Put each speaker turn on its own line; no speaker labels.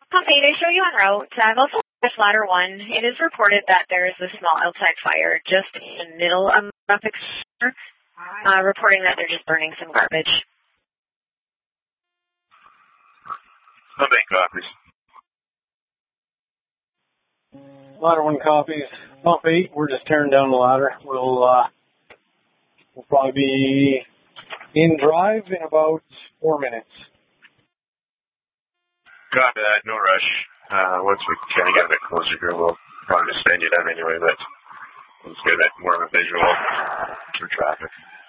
Okay, they show you en route. I've also finished ladder 1. It is reported that there is a small outside fire just in the middle of the picture, reporting that they're just burning some garbage.
I'll make copies.
Ladder 1 copies. Pump 8, we're just tearing down the ladder. We'll probably be in drive in about 4 minutes.
Copy that, no rush. Once we kind of get a bit closer here, we'll probably just stand you down anyway, but let's get a bit more of a visual for traffic.